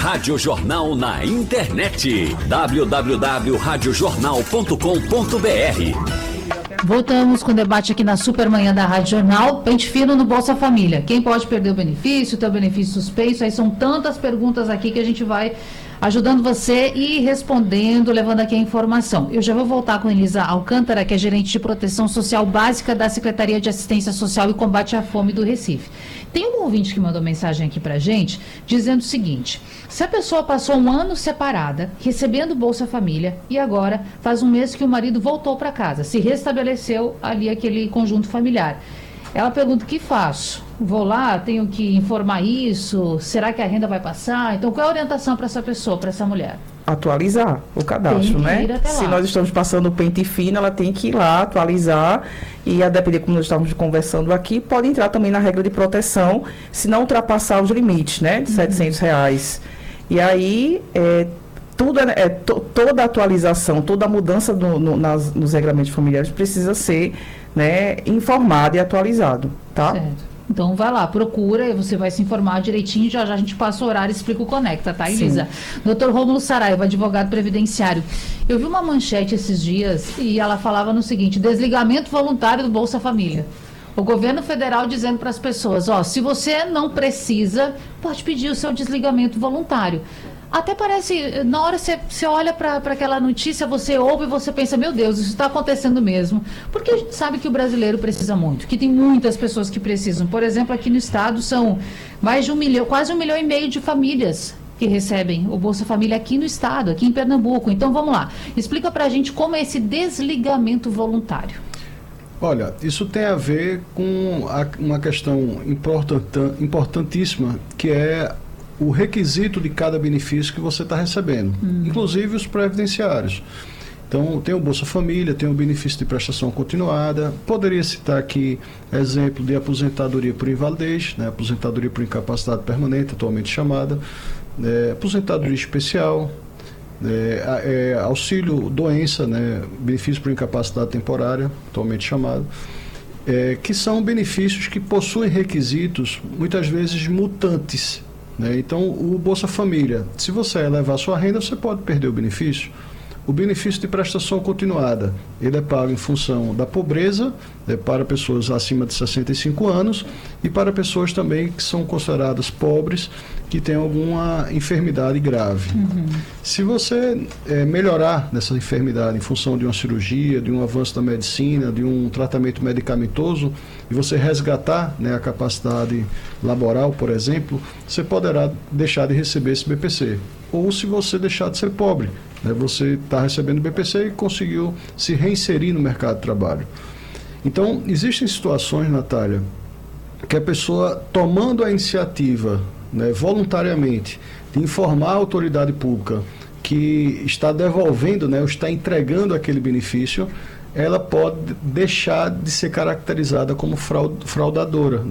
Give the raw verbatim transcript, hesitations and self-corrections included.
Rádio Jornal na internet. w w w ponto rádio jornal ponto com ponto b r. Voltamos com o debate aqui na Supermanhã da Rádio Jornal. Pente fino no Bolsa Família. Quem pode perder o benefício, ter o benefício suspenso? Aí são tantas perguntas aqui que a gente vai ajudando você e respondendo, levando aqui a informação. Eu já vou voltar com Elisa Alcântara, que é gerente de proteção social básica da Secretaria de Assistência Social e Combate à Fome do Recife. Tem um ouvinte que mandou mensagem aqui pra gente, dizendo o seguinte: se a pessoa passou um ano separada, recebendo Bolsa Família, e agora faz um mês que o marido voltou para casa, se restabeleceu ali aquele conjunto familiar. Ela pergunta: o que faço? Vou lá, tenho que informar isso? Será que a renda vai passar? Então, qual é a orientação para essa pessoa, para essa mulher? Atualizar o cadastro, né? Se nós estamos passando o pente fino, ela tem que ir lá atualizar e, a depender, como nós estávamos conversando aqui, pode entrar também na regra de proteção, se não ultrapassar os limites, né? De uhum. setecentos reais. E aí, é, tudo é, é, to, toda atualização, toda mudança do, no, nas, nos regramentos familiares precisa ser, né, informada e atualizado, tá? Certo. Então vai lá, procura e você vai se informar direitinho. Já já a gente passa o horário e explica o Conecta, tá, Elisa? doutor Rômulo Saraiva, advogado previdenciário. Eu vi uma manchete esses dias e ela falava no seguinte: desligamento voluntário do Bolsa Família. O governo federal dizendo para as pessoas: ó, se você não precisa, pode pedir o seu desligamento voluntário. Até parece, na hora você, você olha para aquela notícia, você ouve e você pensa: meu Deus, isso está acontecendo mesmo. Porque a gente sabe que o brasileiro precisa muito, que tem muitas pessoas que precisam. Por exemplo, aqui no estado são mais de um milhão, quase um milhão e meio de famílias que recebem o Bolsa Família aqui no estado, aqui em Pernambuco. Então vamos lá, explica para a gente como é esse desligamento voluntário. Olha, isso tem a ver com a, uma questão important, importantíssima, que é o requisito de cada benefício que você está recebendo, uhum. inclusive os previdenciários. Então, tem o Bolsa Família, tem o benefício de prestação continuada. Poderia citar aqui exemplo de aposentadoria por invalidez, né, aposentadoria por incapacidade permanente, atualmente chamada, é, aposentadoria especial, é, é, auxílio doença, né, benefício por incapacidade temporária, atualmente chamado, é, que são benefícios que possuem requisitos, muitas vezes mutantes. Então, o Bolsa Família, se você elevar a sua renda, você pode perder o benefício. O benefício de prestação continuada, ele é pago em função da pobreza, é para pessoas acima de sessenta e cinco anos e para pessoas também que são consideradas pobres, que têm alguma enfermidade grave. Uhum. Se você é, melhorar nessa enfermidade em função de uma cirurgia, de um avanço da medicina, de um tratamento medicamentoso, e você resgatar, né, a capacidade laboral, por exemplo, você poderá deixar de receber esse B P C. Ou se você deixar de ser pobre, né, você está recebendo B P C e conseguiu se reinserir no mercado de trabalho. Então, existem situações, Natália, que a pessoa, tomando a iniciativa, né, voluntariamente, de informar a autoridade pública que está devolvendo, né, ou está entregando aquele benefício, ela pode deixar de ser caracterizada como fraudadora.